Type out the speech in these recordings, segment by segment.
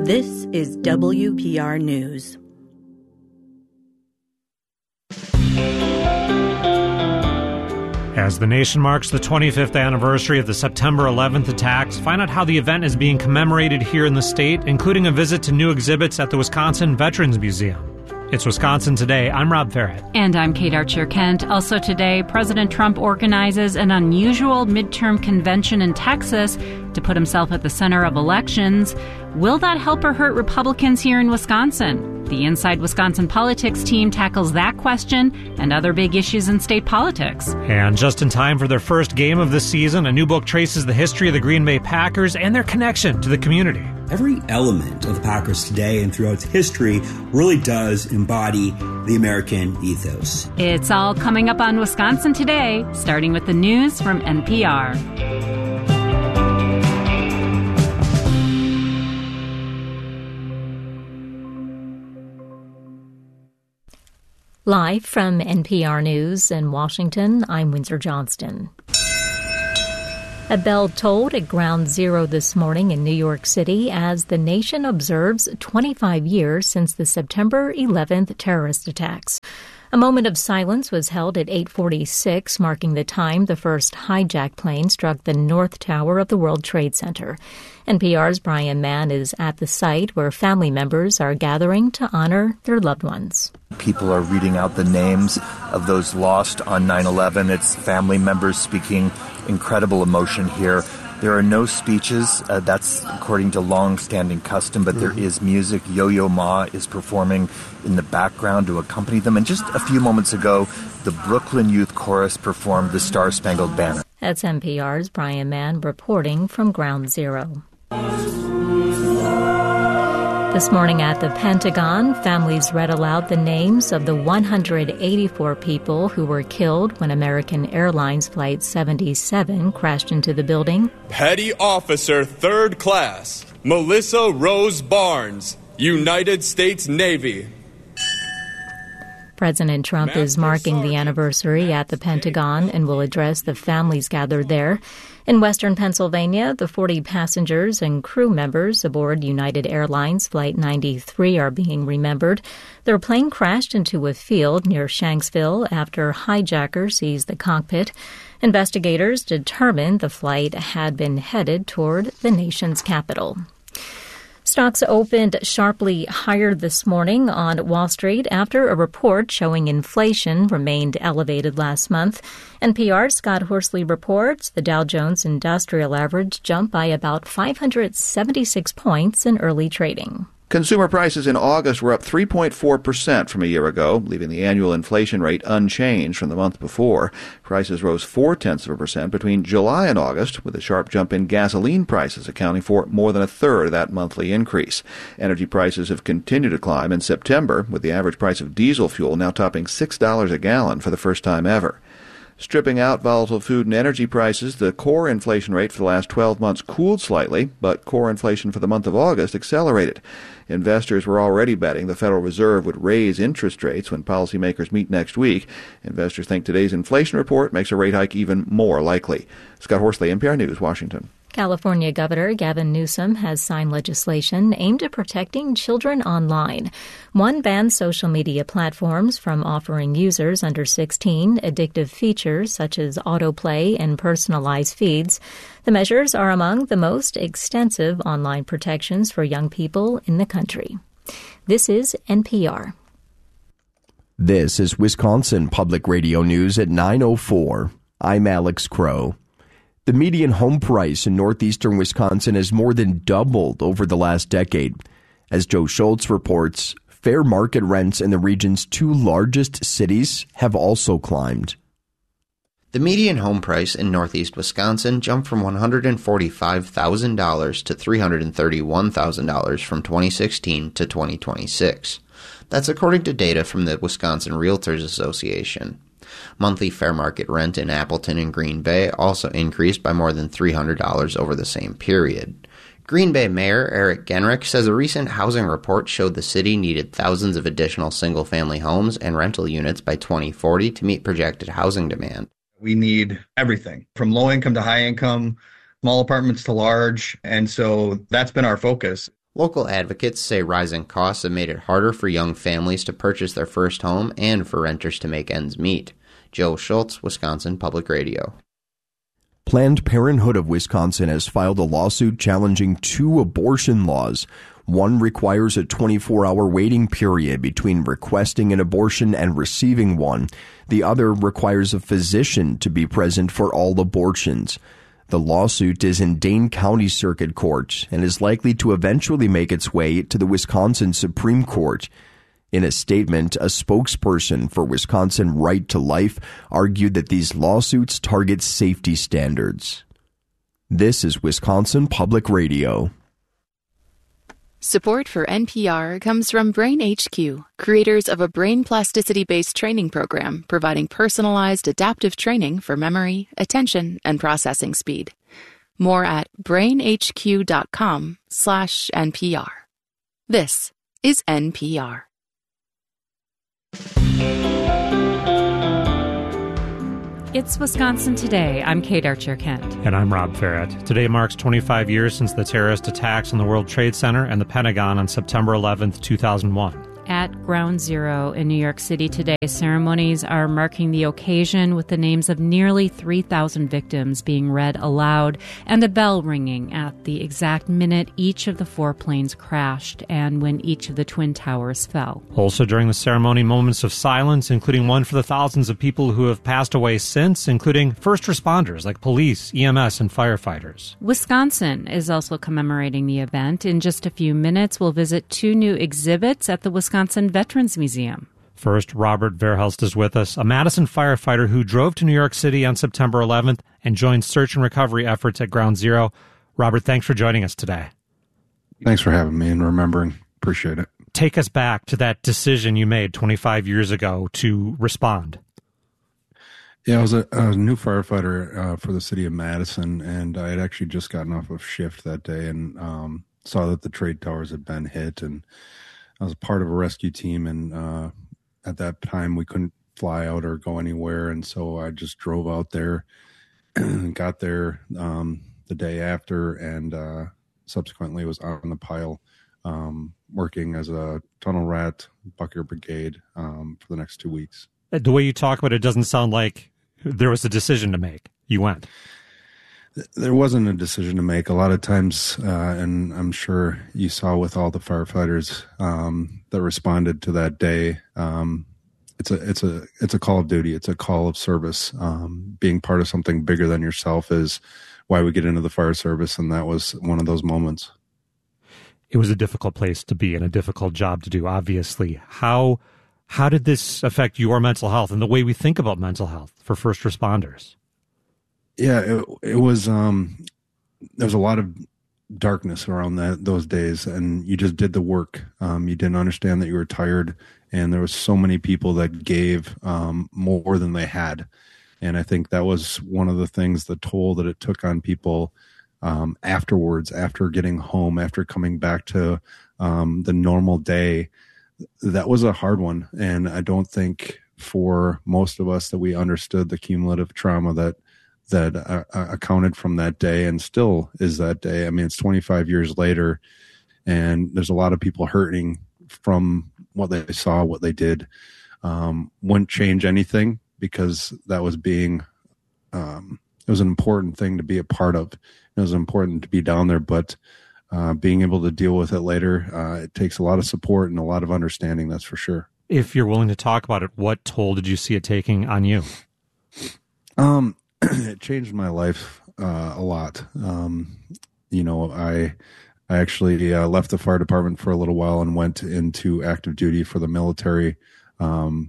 This is WPR News. As the nation marks the 25th anniversary of the September 11th attacks, find out how the event is being commemorated here in the state, including a visit to new exhibits at the Wisconsin Veterans Museum. It's Wisconsin Today. I'm Rob Farrett. And I'm Kate Archer-Kent. Also today, President Trump organizes an unusual midterm convention in Texas to put himself at the center of elections. Will that help or hurt Republicans here in Wisconsin? The Inside Wisconsin Politics team tackles that question and other big issues in state politics. And just in time for their first game of the season, a new book traces the history of the Green Bay Packers and their connection to the community. Every element of the Packers today and throughout its history really does embody the American ethos. It's all coming up on Wisconsin Today, starting with the news from NPR. Live from NPR News in Washington, I'm Windsor Johnston. A bell tolled at Ground Zero this morning in New York City as the nation observes 25 years since the September 11th terrorist attacks. A moment of silence was held at 8:46, marking the time the first hijacked plane struck the North Tower of the World Trade Center. NPR's Brian Mann is at the site where family members are gathering to honor their loved ones. People are reading out the names of those lost on 9/11. It's family members speaking incredible emotion here. There are no speeches. That's according to long-standing custom, but there is music. Yo-Yo Ma is performing in the background to accompany them. And just a few moments ago, the Brooklyn Youth Chorus performed the Star-Spangled Banner. That's NPR's Brian Mann reporting from Ground Zero. This morning at the Pentagon, families read aloud the names of the 184 people who were killed when American Airlines Flight 77 crashed into the building. Petty Officer 3rd Class Melissa Rose Barnes, United States Navy. President Trump is marking the anniversary at the Pentagon and will address the families gathered there. In western Pennsylvania, the 40 passengers and crew members aboard United Airlines Flight 93 are being remembered. Their plane crashed into a field near Shanksville after hijackers seized the cockpit. Investigators determined the flight had been headed toward the nation's capital. Stocks opened sharply higher this morning on Wall Street after a report showing inflation remained elevated last month. NPR's Scott Horsley reports the Dow Jones Industrial Average jumped by about 576 points in early trading. Consumer prices in August were up 3.4% from a year ago, leaving the annual inflation rate unchanged from the month before. Prices rose 0.4% between July and August, with a sharp jump in gasoline prices accounting for more than a third of that monthly increase. Energy prices have continued to climb in September, with the average price of diesel fuel now topping $6 a gallon for the first time ever. Stripping out volatile food and energy prices, the core inflation rate for the last 12 months cooled slightly, but core inflation for the month of August accelerated. Investors were already betting the Federal Reserve would raise interest rates when policymakers meet next week. Investors think today's inflation report makes a rate hike even more likely. Scott Horsley, NPR News, Washington. California Governor Gavin Newsom has signed legislation aimed at protecting children online. One bans social media platforms from offering users under 16 addictive features such as autoplay and personalized feeds. The measures are among the most extensive online protections for young people in the country. This is NPR. This is Wisconsin Public Radio News at 9:04. I'm Alex Crow. The median home price in northeastern Wisconsin has more than doubled over the last decade. As Joe Schultz reports, fair market rents in the region's two largest cities have also climbed. The median home price in northeast Wisconsin jumped from $145,000 to $331,000 from 2016 to 2026. That's according to data from the Wisconsin Realtors Association. Monthly fair market rent in Appleton and Green Bay also increased by more than $300 over the same period. Green Bay Mayor Eric Genrich says a recent housing report showed the city needed thousands of additional single-family homes and rental units by 2040 to meet projected housing demand. We need everything, from low income to high income, small apartments to large, and so that's been our focus. Local advocates say rising costs have made it harder for young families to purchase their first home and for renters to make ends meet. Joe Schultz, Wisconsin Public Radio. Planned Parenthood of Wisconsin has filed a lawsuit challenging 2 abortion laws. One requires a 24-hour waiting period between requesting an abortion and receiving one. The other requires a physician to be present for all abortions. The lawsuit is in Dane County Circuit Court and is likely to eventually make its way to the Wisconsin Supreme Court. In a statement, a spokesperson for Wisconsin Right to Life argued that these lawsuits target safety standards. This is Wisconsin Public Radio. Support for NPR comes from Brain HQ, creators of a brain plasticity-based training program providing personalized adaptive training for memory, attention, and processing speed. More at brainhq.com/NPR. This is NPR. It's Wisconsin Today. I'm Kate Archer-Kent. And I'm Rob Farrett. Today marks 25 years since the terrorist attacks on the World Trade Center and the Pentagon on September 11th, 2001. At Ground Zero in New York City today, ceremonies are marking the occasion with the names of nearly 3,000 victims being read aloud and a bell ringing at the exact minute each of the 4 planes crashed and when each of the Twin Towers fell. Also during the ceremony, moments of silence, including one for the thousands of people who have passed away since, including first responders like police, EMS, and firefighters. Wisconsin is also commemorating the event. In just a few minutes, we'll visit 2 new exhibits at the Wisconsin Veterans Museum. First, Robert Verhelst is with us, a Madison firefighter who drove to New York City on September 11th and joined search and recovery efforts at Ground Zero. Robert, thanks for joining us today. Thanks for having me and remembering. Appreciate it. Take us back to that decision you made 25 years ago to respond. Yeah, I was a new firefighter for the city of Madison, and I had actually just gotten off of shift that day and saw that the trade towers had been hit, and I was a part of a rescue team, and at that time we couldn't fly out or go anywhere, and so I just drove out there and got there the day after, and subsequently was on the pile working as a tunnel rat, Bucker Brigade for the next 2 weeks. The way you talk about it doesn't sound like there was a decision to make. You went. There wasn't a decision to make. A lot of times, and I'm sure you saw with all the firefighters that responded to that day, it's a call of duty. It's a call of service. Being part of something bigger than yourself is why we get into the fire service, and that was one of those moments. It was a difficult place to be and a difficult job to do, obviously. How did this affect your mental health and the way we think about mental health for first responders? Yeah, it was, there was a lot of darkness around those days, and you just did the work. You didn't understand that you were tired, and there was so many people that gave more than they had. And I think that was one of the things, the toll that it took on people afterwards, after getting home, after coming back to the normal day. That was a hard one, and I don't think for most of us that we understood the cumulative trauma that accounted from that day and still is that day. I mean, it's 25 years later, and there's a lot of people hurting from what they saw, what they did. Wouldn't change anything because that was it was an important thing to be a part of. It was important to be down there, but being able to deal with it later, it takes a lot of support and a lot of understanding, that's for sure. If you're willing to talk about it, what toll did you see it taking on you? It changed my life a lot. I actually left the fire department for a little while and went into active duty for the military, trying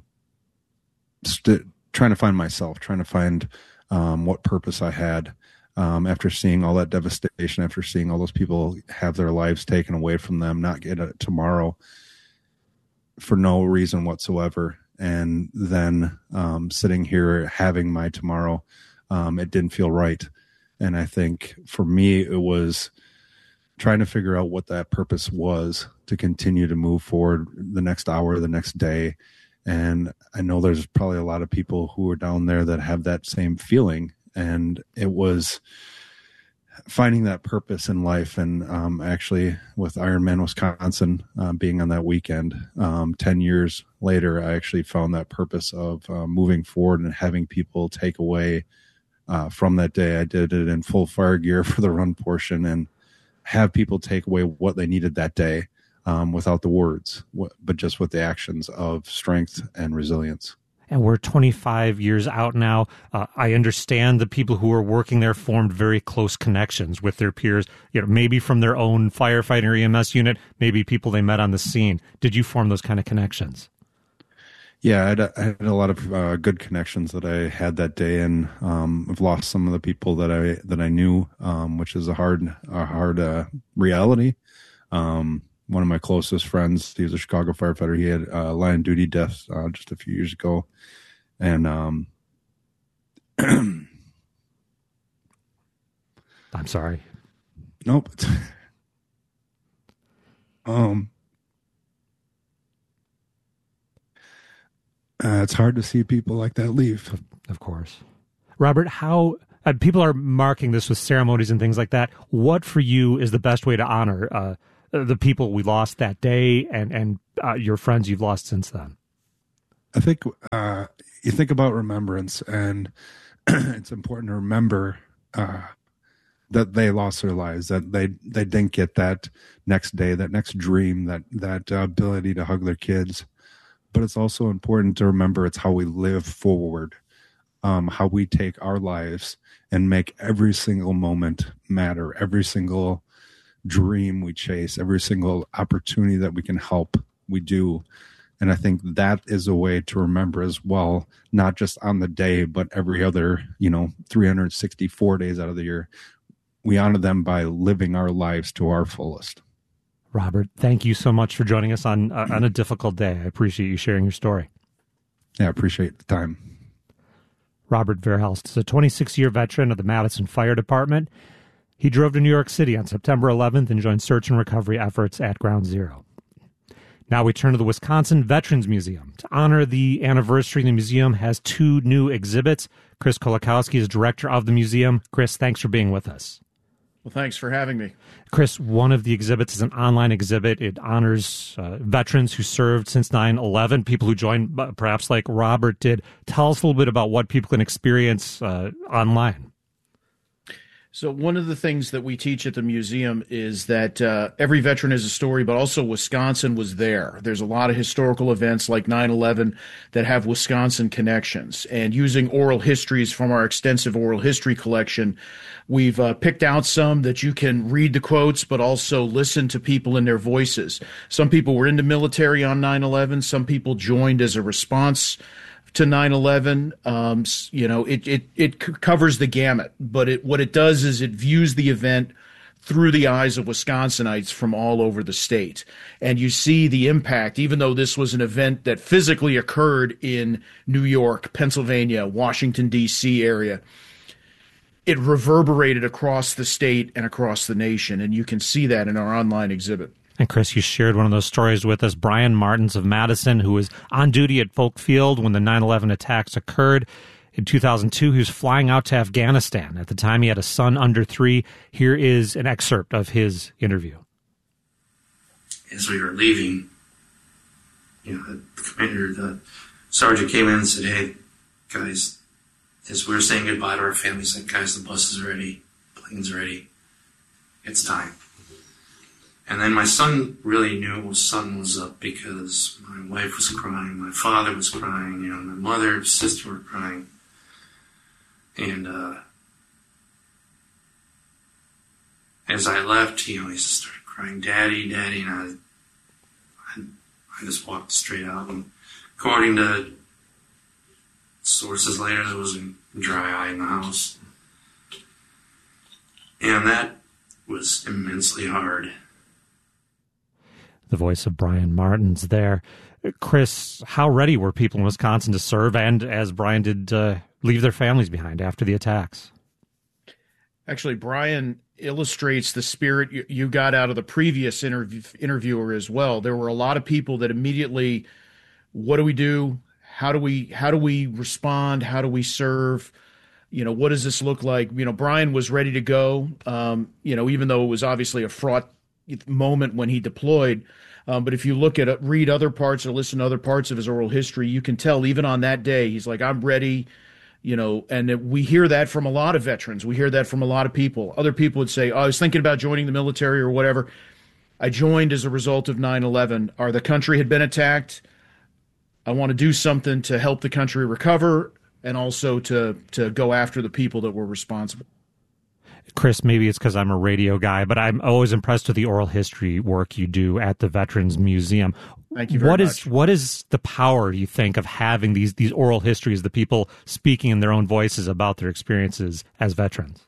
to find myself, trying to find what purpose I had after seeing all that devastation, after seeing all those people have their lives taken away from them, not get it tomorrow for no reason whatsoever. And then sitting here having my tomorrow, it didn't feel right. And I think for me, it was trying to figure out what that purpose was to continue to move forward the next hour, the next day. And I know there's probably a lot of people who are down there that have that same feeling. And it was finding that purpose in life. And actually with Ironman Wisconsin being on that weekend, 10 years later, I actually found that purpose of moving forward and having people take away from that day. I did it in full fire gear for the run portion, and have people take away what they needed that day without the words, but just with the actions of strength and resilience. And we're 25 years out now. I understand the people who were working there formed very close connections with their peers, maybe from their own firefighting or EMS unit, maybe people they met on the scene. Did you form those kind of connections? Yeah, I had a lot of good connections that I had that day, and I've lost some of the people that I knew, which is a hard reality. One of my closest friends, he was a Chicago firefighter. He had a line of duty death just a few years ago, and I'm sorry. Nope. It's hard to see people like that leave. Of course. Robert, how people are marking this with ceremonies and things like that. What for you is the best way to honor the people we lost that day and your friends you've lost since then? I think you think about remembrance, and it's important to remember that they lost their lives, that they didn't get that next day, that next dream, that ability to hug their kids. But it's also important to remember it's how we live forward, how we take our lives and make every single moment matter, every single dream we chase, every single opportunity that we can help, we do. And I think that is a way to remember as well, not just on the day, but every other, 364 days out of the year. We honor them by living our lives to our fullest. Robert, thank you so much for joining us on a difficult day. I appreciate you sharing your story. Yeah, I appreciate the time. Robert Verhelst is a 26-year veteran of the Madison Fire Department. He drove to New York City on September 11th and joined search and recovery efforts at Ground Zero. Now we turn to the Wisconsin Veterans Museum. To honor the anniversary, the museum has 2 new exhibits. Chris Kolakowski is director of the museum. Chris, thanks for being with us. Well, thanks for having me. Chris, one of the exhibits is an online exhibit. It honors veterans who served since 9/11, people who joined, perhaps like Robert did. Tell us a little bit about what people can experience online. So one of the things that we teach at the museum is that every veteran is a story, but also Wisconsin was there. There's a lot of historical events like 9/11 that have Wisconsin connections. And using oral histories from our extensive oral history collection, we've picked out some that you can read the quotes, but also listen to people in their voices. Some people were in the military on 9/11. Some people joined as a response to 9/11. It covers the gamut, but what it does is it views the event through the eyes of Wisconsinites from all over the state. And you see the impact, even though this was an event that physically occurred in New York, Pennsylvania, Washington, D.C. area, it reverberated across the state and across the nation. And you can see that in our online exhibit. And Chris, you shared one of those stories with us, Brian Martins of Madison, who was on duty at Folk Field when the 9/11 attacks occurred. In 2002, he was flying out to Afghanistan. At the time, he had a son under 3. Here is an excerpt of his interview. As we were leaving, the sergeant came in and said, "Hey, guys," as we were saying goodbye to our family, said, "Guys, the bus is ready, plane's ready, it's time." And then my son really knew the sun was up because my wife was crying, my father was crying, my mother and sister were crying. And as I left, he started crying, "Daddy, Daddy," and I just walked straight out. And according to sources later, there was a dry eye in the house. And that was immensely hard. The voice of Brian Martins there. Chris, how ready were people in Wisconsin to serve and, as Brian did, leave their families behind after the attacks? Actually, Brian illustrates the spirit you got out of the previous interviewer as well. There were a lot of people that immediately, what do we do? How do we respond? How do we serve? what does this look like? Brian was ready to go, even though it was obviously a fraught moment when he deployed. But if you read other parts or listen to other parts of his oral history, you can tell even on that day, he's like, I'm ready, and we hear that from a lot of veterans. We hear that from a lot of people. Other people would say, I was thinking about joining the military or whatever. I joined as a result of 9/11. The country had been attacked. I want to do something to help the country recover and also to go after the people that were responsible. Chris, maybe it's because I'm a radio guy, but I'm always impressed with the oral history work you do at the Veterans Museum. Thank you very much. What is the power, do you think, of having these oral histories, the people speaking in their own voices about their experiences as veterans?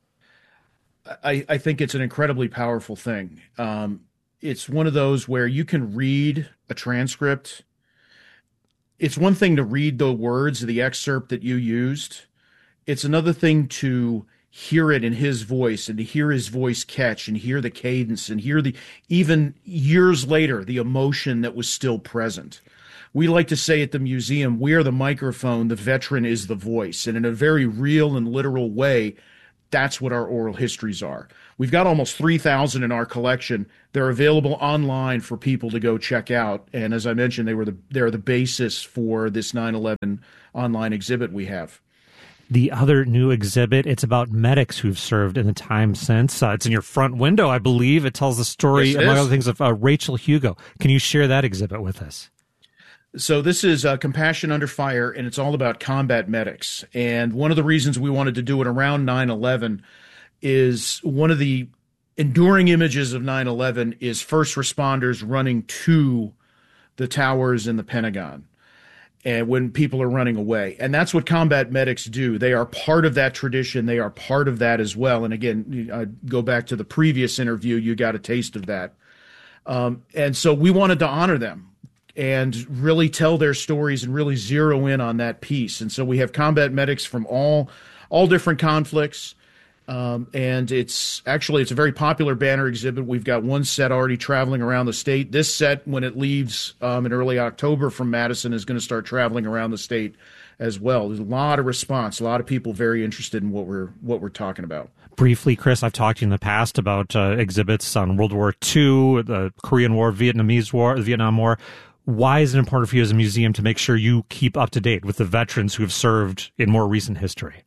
I think it's an incredibly powerful thing. It's one of those where you can read a transcript. It's one thing to read the words of the excerpt that you used. It's another thing to hear it in his voice and to hear his voice catch and hear the cadence and hear even years later, the emotion that was still present. We like to say at the museum, we are the microphone, the veteran is the voice. And in a very real and literal way, that's what our oral histories are. We've got almost 3,000 in our collection. They're available online for people to go check out. And as I mentioned, they're the basis for this 9/11 online exhibit we have. The other new exhibit, it's about medics who've served in the time since. It's in your front window, I believe. It tells the story, among other things, of Rachel Hugo. Can you share that exhibit with us? So this is Compassion Under Fire, and it's all about combat medics. And one of the reasons we wanted to do it around 9/11 is one of the enduring images of 9/11 is first responders running to the towers in the Pentagon. And when people are running away. And that's what combat medics do. They are part of that tradition. They are part of that as well. And again, I go back to the previous interview, you got a taste of that. And so we wanted to honor them and really tell their stories and really zero in on that piece. And so we have combat medics from all different conflicts. And it's a very popular banner exhibit. We've got one set already traveling around the state. This set, when it leaves in early October from Madison, is going to start traveling around the state as well. There's a lot of response, a lot of people very interested in what we're talking about. Briefly, Chris, I've talked to you in the past about exhibits on World War II, the Korean War, Vietnamese War, the Vietnam War. Why is it important for you as a museum to make sure you keep up to date with the veterans who have served in more recent history?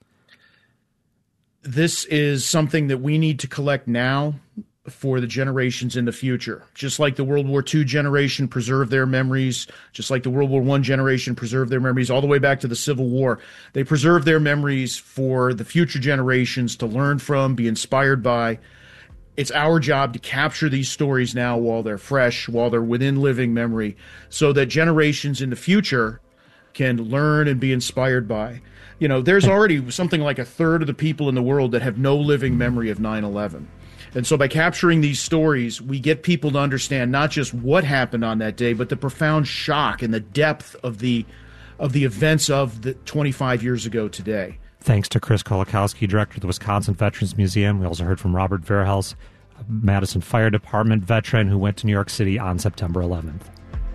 This is something that we need to collect now for the generations in the future. Just like the World War II generation preserved their memories, just like the World War I generation preserved their memories, all the way back to the Civil War. They preserved their memories for the future generations to learn from, be inspired by. It's our job to capture these stories now while they're fresh, while they're within living memory, so that generations in the future can learn and be inspired by. There's already something like a third of the people in the world that have no living memory of 9/11. And so by capturing these stories, we get people to understand not just what happened on that day, but the profound shock and the depth of the events of the 25 years ago today. Thanks to Chris Kolakowski, director of the Wisconsin Veterans Museum. We also heard from Robert Verhelst, a Madison Fire Department veteran who went to New York City on September 11th.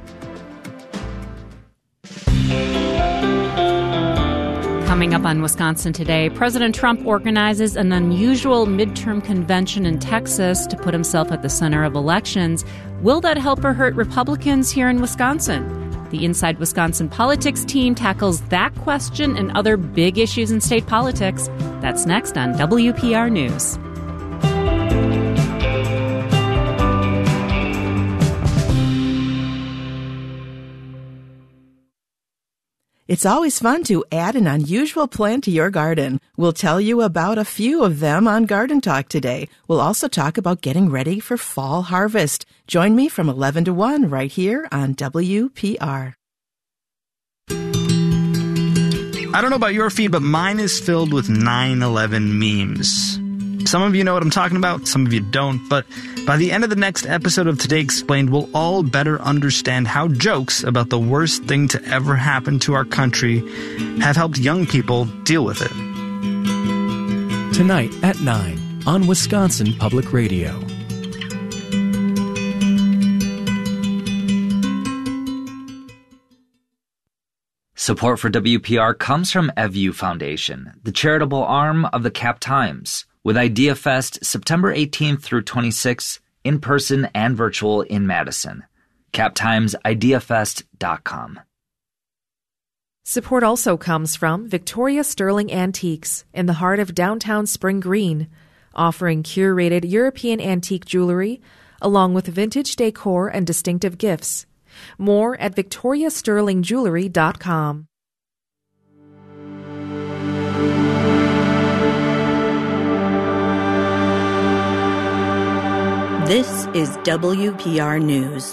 Coming up on Wisconsin Today, President Trump organizes an unusual midterm convention in Texas to put himself at the center of elections. Will that help or hurt Republicans here in Wisconsin? The Inside Wisconsin Politics team tackles that question and other big issues in state politics. That's next on WPR News. It's always fun to add an unusual plant to your garden. We'll tell you about a few of them on Garden Talk today. We'll also talk about getting ready for fall harvest. Join me from 11 to 1 right here on WPR. I don't know about your feed, but mine is filled with 9/11 memes. Some of you know what I'm talking about, some of you don't, but by the end of the next episode of Today Explained, we'll all better understand how jokes about the worst thing to ever happen to our country have helped young people deal with it. Tonight at 9 on Wisconsin Public Radio. Support for WPR comes from EVU Foundation, the charitable arm of the Cap Times, with IdeaFest September 18th through 26th, in person and virtual in Madison. CapTimesIdeaFest.com. Support also comes from Victoria Sterling Antiques in the heart of downtown Spring Green, offering curated European antique jewelry along with vintage decor and distinctive gifts. More at victoriasterlingjewelry.com. This is WPR News.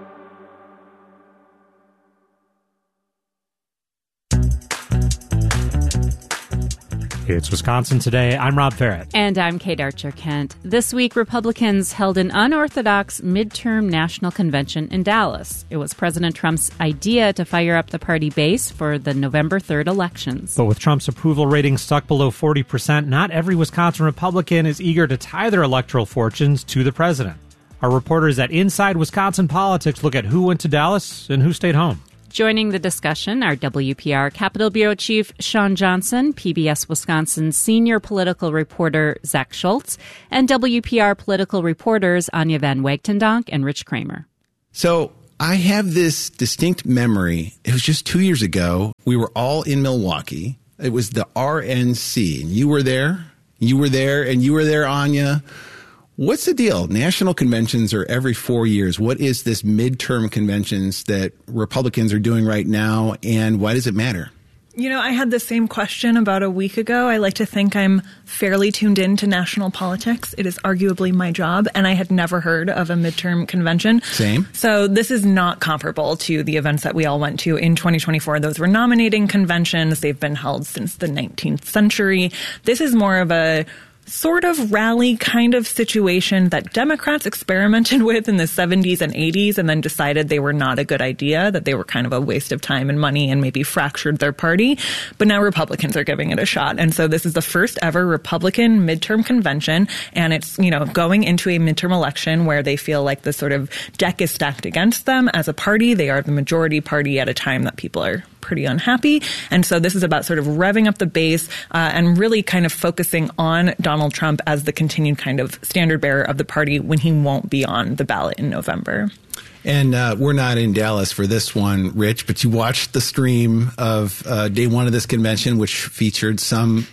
It's Wisconsin Today. I'm Rob Farrett. And I'm Kate Archer-Kent. This week, Republicans held an unorthodox midterm national convention in Dallas. It was President Trump's idea to fire up the party base for the November 3rd elections. But with Trump's approval rating stuck below 40%, not every Wisconsin Republican is eager to tie their electoral fortunes to the president. Our reporters at Inside Wisconsin Politics look at who went to Dallas and who stayed home. Joining the discussion are WPR Capitol Bureau Chief Sean Johnson, PBS Wisconsin senior political reporter Zach Schultz, and WPR political reporters Anya Van Wagtendonk and Rich Kramer. So I have this distinct memory. It was just 2 years ago. We were all in Milwaukee. It was the RNC, and you were there. You were there, and you were there, Anya. What's the deal? National conventions are every 4 years. What is this midterm conventions that Republicans are doing right now, and why does it matter? You know, I had the same question about a week ago. I like to think I'm fairly tuned into national politics. It is arguably my job, and I had never heard of a midterm convention. Same. So this is not comparable to the events that we all went to in 2024. Those were nominating conventions. They've been held since the 19th century. This is more of a sort of rally kind of situation that Democrats experimented with in the 70s and 80s and then decided they were not a good idea, that they were kind of a waste of time and money and maybe fractured their party. But now Republicans are giving it a shot. And so this is the first ever Republican midterm convention. And it's, you know, going into a midterm election where they feel like the sort of deck is stacked against them as a party. They are the majority party at a time that people are pretty unhappy. And so this is about sort of revving up the base and really kind of focusing on Donald Trump as the continued kind of standard bearer of the party when he won't be on the ballot in November. And we're not in Dallas for this one, Rich, but you watched the stream of day one of this convention, which featured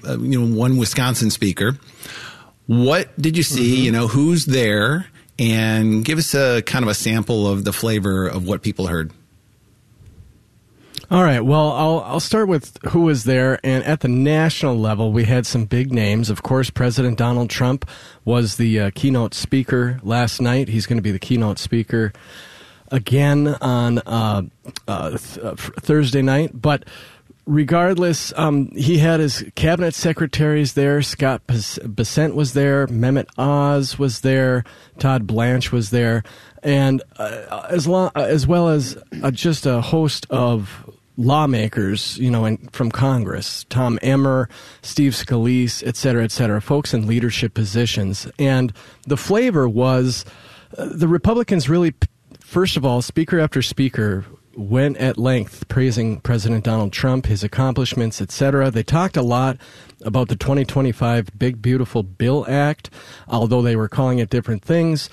one Wisconsin speaker. What did you see? Mm-hmm. You know, who's there? And give us a kind of a sample of the flavor of what people heard. All right. Well, I'll start with who was there. And at the national level, we had some big names. Of course, President Donald Trump was the keynote speaker last night. He's going to be the keynote speaker again on Thursday night. But regardless, he had his cabinet secretaries there. Scott Bessent was there. Mehmet Oz was there. Todd Blanche was there. And as well as just a host of lawmakers, you know, from Congress, Tom Emmer, Steve Scalise, et cetera, folks in leadership positions. And the flavor was the Republicans really, first of all, speaker after speaker went at length praising President Donald Trump, his accomplishments, et cetera. They talked a lot about the 2025 Big Beautiful Bill Act, although they were calling it different things.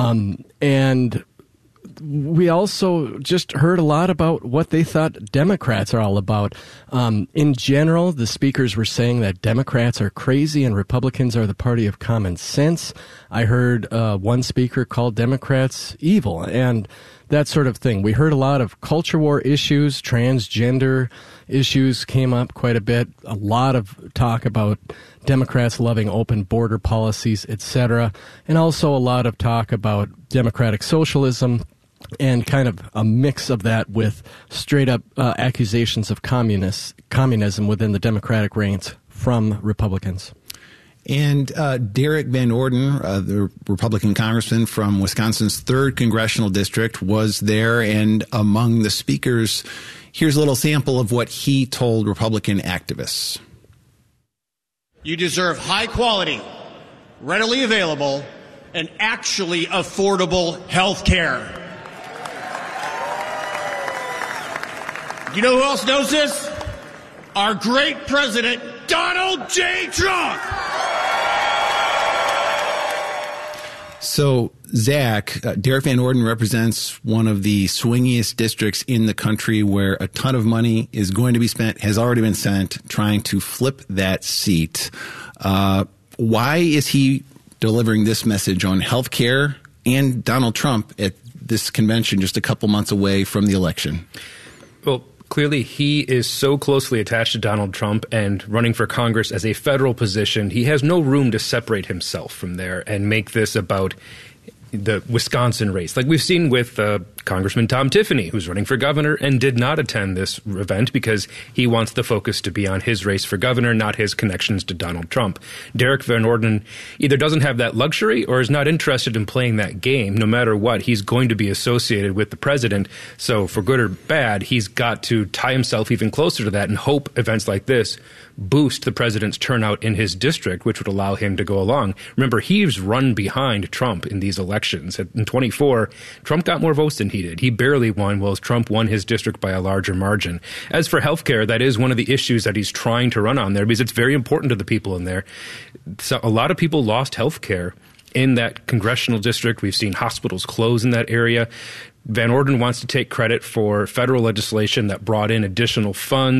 And we also just heard a lot about what they thought Democrats are all about. In general, the speakers were saying that Democrats are crazy and Republicans are the party of common sense. I heard one speaker call Democrats evil and that sort of thing. We heard a lot of culture war issues, transgender issues came up quite a bit. A lot of talk about Democrats loving open border policies, etc. And also a lot of talk about democratic socialism and kind of a mix of that with straight-up accusations of communism within the Democratic ranks from Republicans. And Derek Van Orden, the Republican congressman from Wisconsin's 3rd Congressional District, was there. And among the speakers, here's a little sample of what he told Republican activists. You deserve high quality, readily available, and actually affordable health care. You know who else knows this? Our great president, Donald J. Trump. So, Zach, Derek Van Orden represents one of the swingiest districts in the country where a ton of money is going to be spent, has already been spent, trying to flip that seat. Why is he delivering this message on health care and Donald Trump at this convention just a couple months away from the election? Well, clearly, he is so closely attached to Donald Trump and running for Congress as a federal position, he has no room to separate himself from there and make this about the Wisconsin race. Like we've seen with Congressman Tom Tiffany, who's running for governor and did not attend this event because he wants the focus to be on his race for governor, not his connections to Donald Trump. Derek Van Orden either doesn't have that luxury or is not interested in playing that game. No matter what, he's going to be associated with the president. So for good or bad, he's got to tie himself even closer to that and hope events like this boost the president's turnout in his district, which would allow him to go along. Remember, he's run behind Trump in these elections. In 24, Trump got more votes than he did. He barely won, while Trump won his district by a larger margin. As for health care, that is one of the issues that he's trying to run on there because it's very important to the people in there. So a lot of people lost health care in that congressional district. We've seen hospitals close in that area. Van Orden wants to take credit for federal legislation that brought in additional funds